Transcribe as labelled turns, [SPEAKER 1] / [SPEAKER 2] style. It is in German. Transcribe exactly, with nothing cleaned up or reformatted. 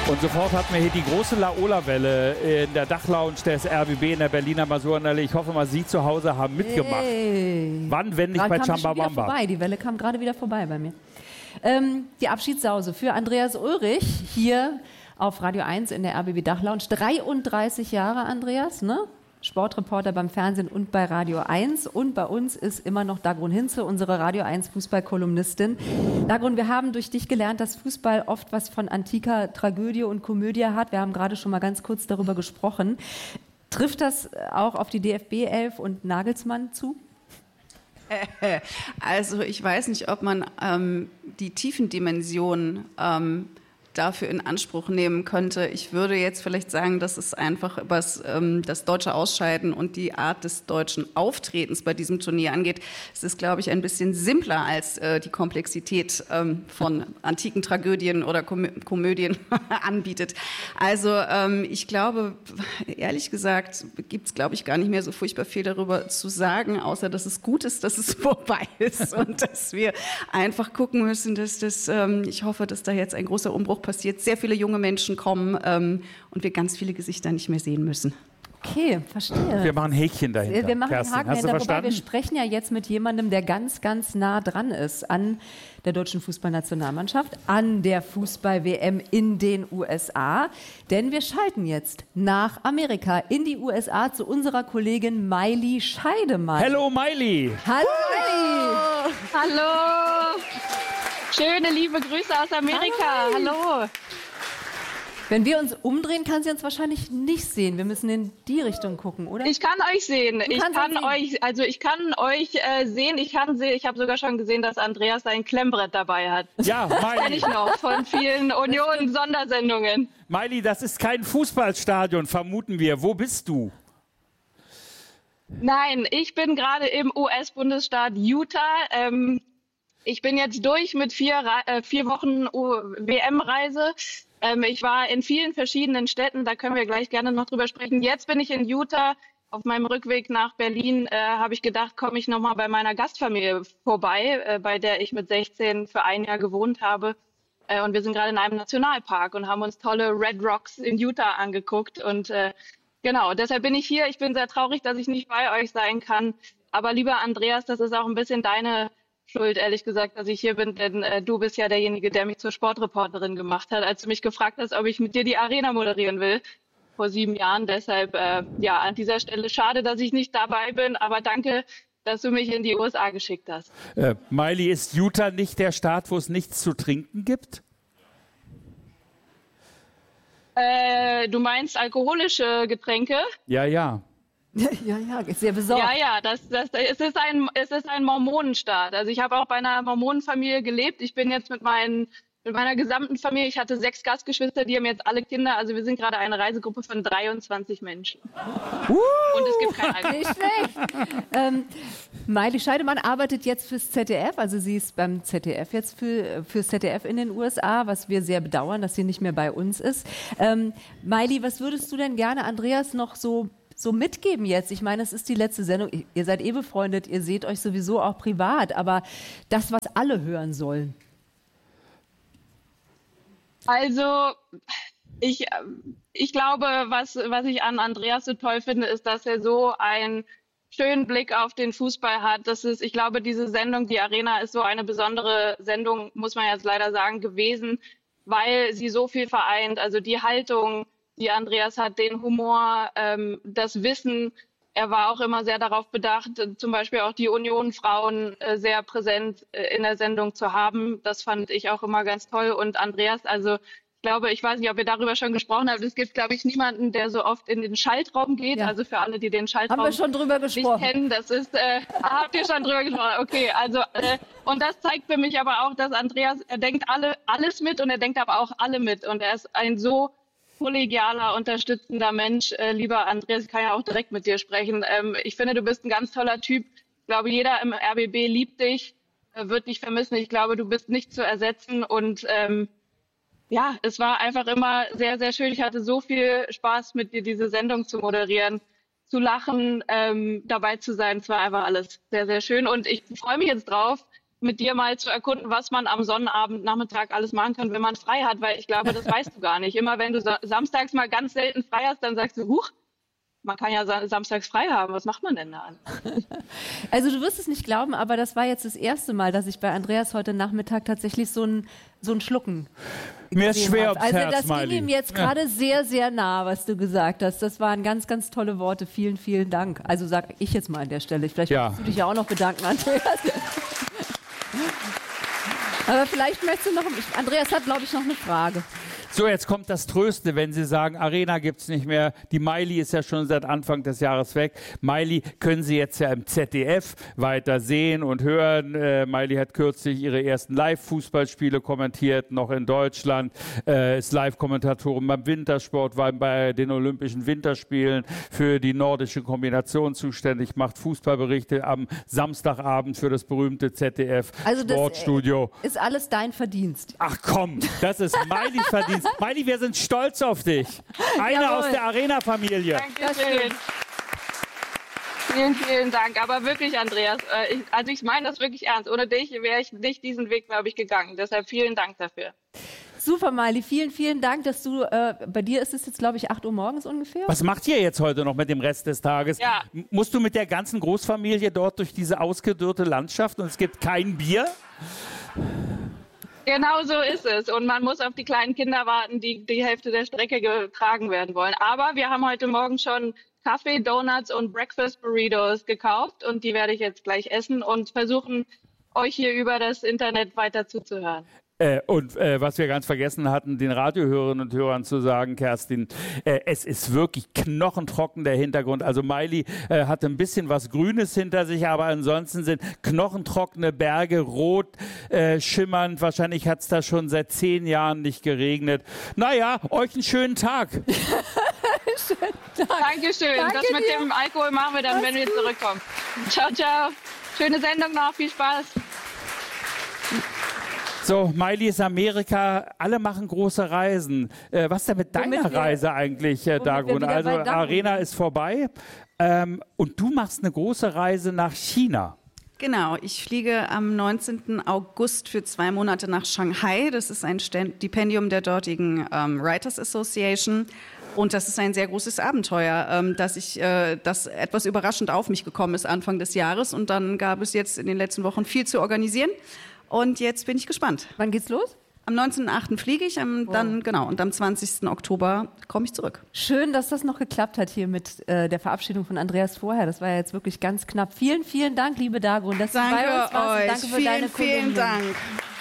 [SPEAKER 1] Und sofort hatten wir hier die große Laola-Welle in der Dachlounge des R B B in der Berliner Masurenallee. Ich hoffe mal, Sie zu Hause haben mitgemacht.
[SPEAKER 2] Hey.
[SPEAKER 1] Wann, wenn nicht bei Chambabamba?
[SPEAKER 2] Vorbei. Die Welle kam gerade wieder vorbei bei mir. Ähm, die Abschiedssause für Andreas Ulrich hier auf Radio eins in der R B B Dachlounge. dreiunddreißig Jahre, Andreas, ne? Sportreporter beim Fernsehen und bei Radio eins. Und bei uns ist immer noch Dagrun Hinze, unsere Radio eins Fußballkolumnistin. Dagrun, wir haben durch dich gelernt, dass Fußball oft was von antiker Tragödie und Komödie hat. Wir haben gerade schon mal ganz kurz darüber gesprochen. Trifft das auch auf die D F B elf und Nagelsmann zu?
[SPEAKER 3] Also ich weiß nicht, ob man ähm, die Tiefendimension ähm, dafür in Anspruch nehmen könnte. Ich würde jetzt vielleicht sagen, dass es einfach was ähm, das deutsche Ausscheiden und die Art des deutschen Auftretens bei diesem Turnier angeht. Es ist, glaube ich, ein bisschen simpler als äh, die Komplexität ähm, von antiken Tragödien oder Komö Komödien anbietet. Also ähm, ich glaube, ehrlich gesagt, gibt es, glaube ich, gar nicht mehr so furchtbar viel darüber zu sagen, außer dass es gut ist, dass es vorbei ist und dass wir einfach gucken müssen, dass das, ähm, ich hoffe, dass da jetzt ein großer Umbruch passiert, sehr viele junge Menschen kommen ähm, und wir ganz viele Gesichter nicht mehr sehen müssen.
[SPEAKER 2] Okay, verstehe.
[SPEAKER 1] Wir machen ein Häkchen dahinter.
[SPEAKER 2] Wir machen
[SPEAKER 1] Kerstin,
[SPEAKER 2] einen Haken
[SPEAKER 1] hast du
[SPEAKER 2] dahinter, wobei
[SPEAKER 1] verstanden?
[SPEAKER 2] wir sprechen ja jetzt mit jemandem, der ganz, ganz nah dran ist an der deutschen Fußballnationalmannschaft, an der Fußball-W M in den U S A. Denn wir schalten jetzt nach Amerika in die U S A zu unserer Kollegin Maili Scheidemann.
[SPEAKER 1] Hello, Maili!
[SPEAKER 2] Hallo, Maili!
[SPEAKER 4] Hallo! Schöne, liebe Grüße aus Amerika. Hallo. Hallo.
[SPEAKER 2] Wenn wir uns umdrehen, kann sie uns wahrscheinlich nicht sehen. Wir müssen in die Richtung gucken, oder?
[SPEAKER 4] Ich kann euch sehen. Ich kann sehen. euch, also ich kann euch äh, sehen. Ich kann sehen. Ich habe sogar schon gesehen, dass Andreas ein Klemmbrett dabei hat.
[SPEAKER 1] Ja, Maili.
[SPEAKER 4] Kenn ich noch von vielen Union-Sondersendungen.
[SPEAKER 1] Maili, das ist kein Fußballstadion, vermuten wir. Wo bist du?
[SPEAKER 4] Nein, ich bin gerade im U S-Bundesstaat Utah. Ähm, Ich bin jetzt durch mit vier, äh, vier Wochen W M-Reise. Ähm, ich war in vielen verschiedenen Städten, da können wir gleich gerne noch drüber sprechen. Jetzt bin ich in Utah. Auf meinem Rückweg nach Berlin äh, habe ich gedacht, komme ich nochmal bei meiner Gastfamilie vorbei, äh, bei der ich mit sechzehn für ein Jahr gewohnt habe. Äh, und wir sind gerade in einem Nationalpark und haben uns tolle Red Rocks in Utah angeguckt. Und äh, genau, deshalb bin ich hier. Ich bin sehr traurig, dass ich nicht bei euch sein kann. Aber lieber Andreas, das ist auch ein bisschen deine Schuld, ehrlich gesagt, dass ich hier bin, denn äh, du bist ja derjenige, der mich zur Sportreporterin gemacht hat, als du mich gefragt hast, ob ich mit dir die Arena moderieren will, vor sieben Jahren. Deshalb, äh, ja, an dieser Stelle schade, dass ich nicht dabei bin, aber danke, dass du mich in die U S A geschickt hast.
[SPEAKER 1] Äh, Maili, ist Utah nicht der Staat, wo es nichts zu trinken gibt?
[SPEAKER 4] Äh, du meinst alkoholische Getränke?
[SPEAKER 1] Ja, ja.
[SPEAKER 2] Ja, ja, ist sehr besorgt.
[SPEAKER 4] Ja, ja, das, das, es ist ein, es ist ein Mormonenstaat. Also ich habe auch bei einer Mormonenfamilie gelebt. Ich bin jetzt mit meinen, mit meiner gesamten Familie, ich hatte sechs Gastgeschwister, die haben jetzt alle Kinder. Also wir sind gerade eine Reisegruppe von dreiundzwanzig Menschen.
[SPEAKER 2] Uh,
[SPEAKER 4] Und es gibt kein Alkohol.
[SPEAKER 2] Nicht schlecht. ähm, Maili Scheidemann arbeitet jetzt fürs Z D F, also sie ist beim Z D F jetzt für, fürs Z D F in den U S A, was wir sehr bedauern, dass sie nicht mehr bei uns ist. Ähm, Maili, was würdest du denn gerne Andreas noch so so mitgeben jetzt? Ich meine, es ist die letzte Sendung. Ihr seid eh befreundet, ihr seht euch sowieso auch privat, aber das, was alle hören sollen.
[SPEAKER 4] Also, ich, ich glaube, was, was ich an Andreas so toll finde, ist, dass er so einen schönen Blick auf den Fußball hat. Das ist, ich glaube, diese Sendung, die Arena, ist so eine besondere Sendung, muss man jetzt leider sagen, gewesen, weil sie so viel vereint. Also die Haltung, die Andreas hat, den Humor, ähm, das Wissen. Er war auch immer sehr darauf bedacht, äh, zum Beispiel auch die Union-Frauen äh, sehr präsent äh, in der Sendung zu haben. Das fand ich auch immer ganz toll. Und Andreas, also ich glaube, ich weiß nicht, ob ihr darüber schon gesprochen habt. Es gibt, glaube ich, niemanden, der so oft in den Schaltraum geht.
[SPEAKER 2] Ja.
[SPEAKER 4] Also für alle, die den Schaltraum
[SPEAKER 2] Haben wir schon drüber gesprochen.
[SPEAKER 4] nicht kennen, das ist, äh, habt ihr schon drüber gesprochen? Okay, also äh, und das zeigt für mich aber auch, dass Andreas, er denkt alle alles mit und er denkt aber auch alle mit. Und er ist ein so kollegialer, unterstützender Mensch. Äh, lieber Andreas, ich kann ja auch direkt mit dir sprechen. Ähm, ich finde, du bist ein ganz toller Typ. Ich glaube, jeder im R B B liebt dich, äh, wird dich vermissen. Ich glaube, du bist nicht zu ersetzen. Und ähm, ja, es war einfach immer sehr, sehr schön. Ich hatte so viel Spaß, mit dir diese Sendung zu moderieren, zu lachen, ähm, dabei zu sein. Es war einfach alles sehr, sehr schön. Und ich freue mich jetzt drauf, mit dir mal zu erkunden, was man am Sonnabend, Nachmittag alles machen kann, wenn man frei hat, weil ich glaube, das weißt du gar nicht. Immer wenn du sa- samstags mal ganz selten frei hast, dann sagst du, huch, man kann ja sa- samstags frei haben, was macht man denn da an?
[SPEAKER 2] Also du wirst es nicht glauben, aber das war jetzt das erste Mal, dass ich bei Andreas heute Nachmittag tatsächlich so ein, so ein Schlucken
[SPEAKER 1] Mir ist
[SPEAKER 2] gesehen
[SPEAKER 1] schwer
[SPEAKER 2] habe.
[SPEAKER 1] aufs
[SPEAKER 2] Also
[SPEAKER 1] Herz,
[SPEAKER 2] das
[SPEAKER 1] Miley.
[SPEAKER 2] ging ihm jetzt gerade sehr, sehr nah, was du gesagt hast. Das waren ganz, ganz tolle Worte. Vielen, vielen Dank. Also sag ich jetzt mal an der Stelle. Vielleicht
[SPEAKER 1] Ja.
[SPEAKER 2] musst du dich ja auch noch bedanken, Andreas. Aber vielleicht möchtest du noch, Andreas hat, glaube ich, noch eine Frage.
[SPEAKER 1] So, jetzt kommt das Tröstende, wenn Sie sagen, Arena gibt es nicht mehr. Die Miley ist ja schon seit Anfang des Jahres weg. Miley können Sie jetzt ja im Z D F weiter sehen und hören. Äh, Miley hat kürzlich ihre ersten Live-Fußballspiele kommentiert, noch in Deutschland. Äh, ist Live-Kommentatorin beim Wintersport, war bei den Olympischen Winterspielen für die nordische Kombination zuständig, macht Fußballberichte am Samstagabend für das berühmte Z D F
[SPEAKER 2] Also das
[SPEAKER 1] Sportstudio.
[SPEAKER 2] äh, ist alles dein Verdienst.
[SPEAKER 1] Ach komm, das ist Miley's Verdienst. Miley, wir sind stolz auf dich. Eine
[SPEAKER 2] Jawohl.
[SPEAKER 1] aus der Arena-Familie.
[SPEAKER 4] Dankeschön. Vielen, vielen Dank. Aber wirklich, Andreas, äh, ich, also ich meine das wirklich ernst. Ohne dich wäre ich nicht diesen Weg, glaube ich, gegangen. Deshalb vielen Dank dafür.
[SPEAKER 2] Super, Miley. Vielen, vielen Dank, dass du, äh, bei dir ist es jetzt, glaube ich, acht Uhr morgens ungefähr.
[SPEAKER 1] Was macht ihr jetzt heute noch mit dem Rest des Tages?
[SPEAKER 4] Ja.
[SPEAKER 1] M- Musst du mit der ganzen Großfamilie dort durch diese ausgedörrte Landschaft und es gibt kein Bier?
[SPEAKER 4] Genau so ist es. Und man muss auf die kleinen Kinder warten, die die Hälfte der Strecke getragen werden wollen. Aber wir haben heute Morgen schon Kaffee, Donuts und Breakfast Burritos gekauft. Und die werde ich jetzt gleich essen und versuchen, euch hier über das Internet weiter zuzuhören.
[SPEAKER 1] Äh, und äh, was wir ganz vergessen hatten, den Radiohörerinnen und Hörern zu sagen, Kerstin, äh, es ist wirklich knochentrocken der Hintergrund. Also Miley äh, hat ein bisschen was Grünes hinter sich, aber ansonsten sind knochentrockene Berge, rot äh, schimmernd. Wahrscheinlich hat es da schon seit zehn Jahren nicht geregnet. Naja, euch einen schönen Tag.
[SPEAKER 4] Dankeschön.
[SPEAKER 2] Danke
[SPEAKER 4] das mit
[SPEAKER 2] dir.
[SPEAKER 4] dem Alkohol machen wir dann, wenn wir zurückkommen. Ciao, ciao. Schöne Sendung noch. Viel Spaß.
[SPEAKER 1] So, Miley ist Amerika, alle machen große Reisen. Äh, was ist denn mit
[SPEAKER 2] Womit
[SPEAKER 1] deiner
[SPEAKER 2] wir-
[SPEAKER 1] Reise eigentlich, äh,
[SPEAKER 2] womit wir
[SPEAKER 1] Dagun?
[SPEAKER 2] wieder
[SPEAKER 1] Also
[SPEAKER 2] bei Dagun
[SPEAKER 1] Arena
[SPEAKER 2] sind.
[SPEAKER 1] ist vorbei ähm, und du machst eine große Reise nach China.
[SPEAKER 3] Genau, ich fliege am neunzehnten August für zwei Monate nach Shanghai. Das ist ein Stipendium der dortigen ähm, Writers Association. Und das ist ein sehr großes Abenteuer, ähm, dass ich, äh, das etwas überraschend auf mich gekommen ist Anfang des Jahres. Und dann gab es jetzt in den letzten Wochen viel zu organisieren. Und jetzt bin ich gespannt.
[SPEAKER 2] Wann geht's los?
[SPEAKER 3] Am neunzehnten achten fliege ich, am, dann genau, und am zwanzigsten Oktober komme ich zurück.
[SPEAKER 2] Schön, dass das noch geklappt hat hier mit äh, der Verabschiedung von Andreas vorher. Das war ja jetzt wirklich ganz knapp. Vielen, vielen Dank, liebe Dagrun, dass du bei uns
[SPEAKER 3] Danke
[SPEAKER 2] warst. Und
[SPEAKER 3] euch,
[SPEAKER 2] danke für
[SPEAKER 3] vielen,
[SPEAKER 2] deine
[SPEAKER 3] vielen
[SPEAKER 2] Kolumnen.
[SPEAKER 3] Dank.